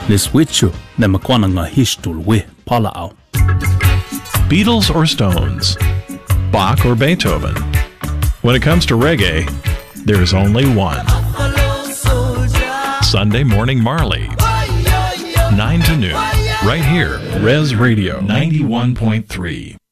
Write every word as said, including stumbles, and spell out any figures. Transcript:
Le switchu ne makwana nga hishtul we palao. Beatles or Stones? Bach or Beethoven? When it comes to reggae, there's only one. Sunday Morning Marley, nine to noon, right here, Res Radio ninety-one point three.